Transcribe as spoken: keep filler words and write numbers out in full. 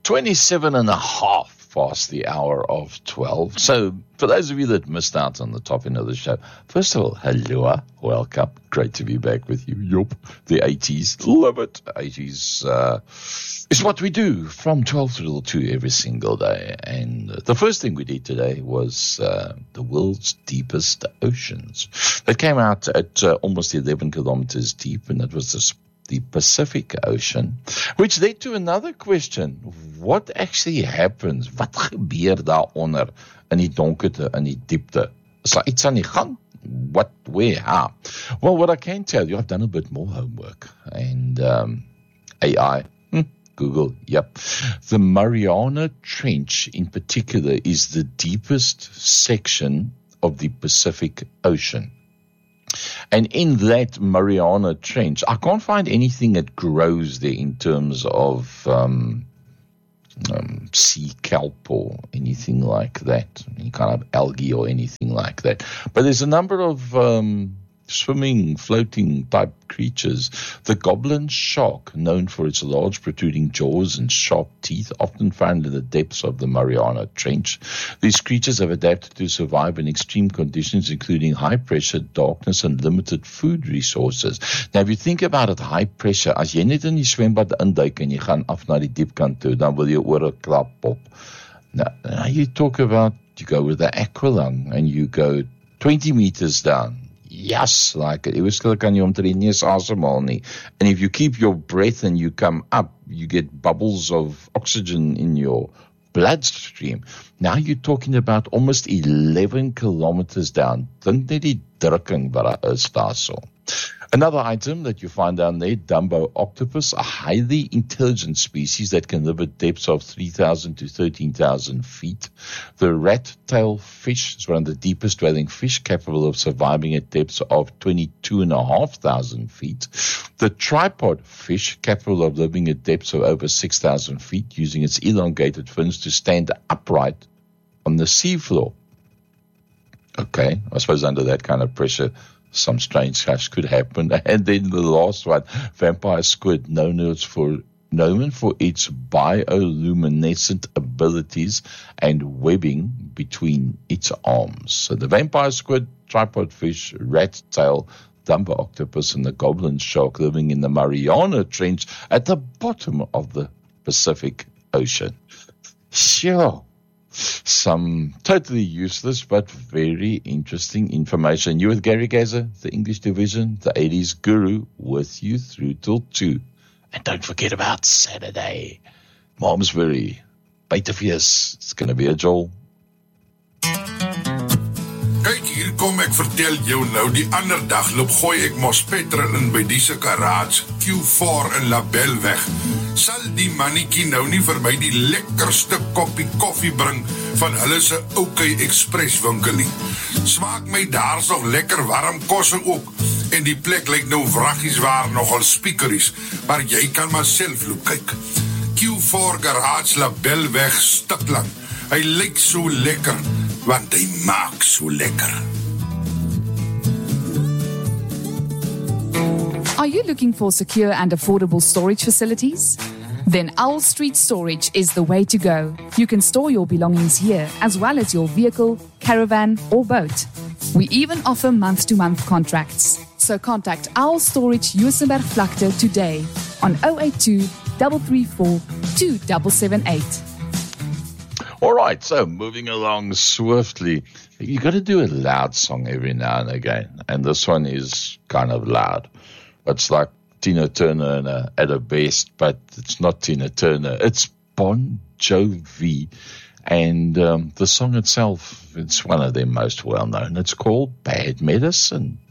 twenty-seven and a half past the hour of twelve. So, for those of you that missed out on the top end of the show, first of all, hello, welcome. Great to be back with you. Yup, the eighties, love it. eighties uh, is what we do from twelve till two every single day. And the first thing we did today was uh, the world's deepest oceans. That came out at uh, almost eleven kilometers deep, and that was the the Pacific Ocean, which led to another question. What actually happens? Wat gebeur daaronder in die donkerte, in die diepte? Is daar iets aan die gang? What, where, how? Well, what I can tell you, I've done a bit more homework. And um, A I, hmm, Google, yep. The Mariana Trench in particular is the deepest section of the Pacific Ocean. And in that Mariana Trench, I can't find anything that grows there in terms of um, um, sea kelp or anything like that, any kind of algae or anything like that. But there's a number of um, swimming, floating type creatures. The goblin shark, known for its large protruding jaws and sharp teeth, often found in the depths of the Mariana Trench. These creatures have adapted to survive in extreme conditions, including high pressure, darkness, and limited food resources. Now, if you think about it, high pressure, as jy net in die swembad induik en jy gaan af na die diep kant toe, dan wil jy oor 'n klap pop. Now, now you talk about, you go with the aqualung and you go twenty meters down. Yes, like it was still kan jy omtrent nie asemhaal nie. And if you keep your breath and you come up, you get bubbles of oxygen in your bloodstream. Now you're talking about almost eleven kilometers down. Dink net die drukking wat daar is daarso. Another item that you find down there, Dumbo octopus, a highly intelligent species that can live at depths of three thousand to thirteen thousand feet. The rat-tail fish is one of the deepest dwelling fish, capable of surviving at depths of twenty-two and a half thousand feet. The tripod fish, capable of living at depths of over six thousand feet, using its elongated fins to stand upright on the seafloor. Okay, I suppose under that kind of pressure, some strange stuff could happen. And then the last one, vampire squid, known for known for its bioluminescent abilities and webbing between its arms. So the vampire squid, tripod fish, rat tail, Dumbo octopus, and the goblin shark living in the Mariana Trench at the bottom of the Pacific Ocean. Sure. Some totally useless but very interesting information. You with Gary Gazer, the English division, the eighties guru, with you through till two. And don't forget about Saturday. Malmesbury, Buitefees. It's going to be a jol. Kyk, hier kom ek vertel jou nou, die ander dag loop gooi ek mos petrol in by die se garage, Q four in Labelweg. Sal die mannetjie nou nie vir my die lekkerste koppie koffie bring van hulle se OK Express winkel nie. Smaak my daar nog lekker warm kosse ook, en die plek lyk nou wraggies waar nogal speakeries, maar jy kan maar self loop kyk. Q four Garage Labelweg Stikland. Hy lyk so lekker, want hy maak so lekker. Are you looking for secure and affordable storage facilities? Then Owl Street Storage is the way to go. You can store your belongings here, as well as your vehicle, caravan, or boat. We even offer month-to-month contracts. So contact Owl Storage Juisenberg Vlakte today on oh eight two, three three four, two seven seven eight. All right, so moving along swiftly, you got to do a loud song every now and again, and this one is kind of loud. It's like Tina Turner and a, at her best, but it's not Tina Turner. It's Bon Jovi, and um, the song itself, it's one of their most well-known. It's called Bad Medicine.